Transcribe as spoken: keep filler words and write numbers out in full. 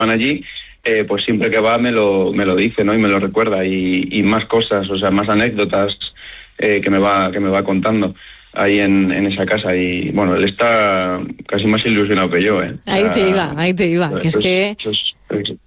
allí, eh, pues siempre que va me lo, me lo dice, ¿no? Y me lo recuerda, y, y más cosas, o sea, más anécdotas eh, que me va, que me va contando ahí en, en esa casa. Y bueno, él está casi más ilusionado que yo, ¿eh? Ahí te iba, ahí te iba, que es Eso es, que eso es,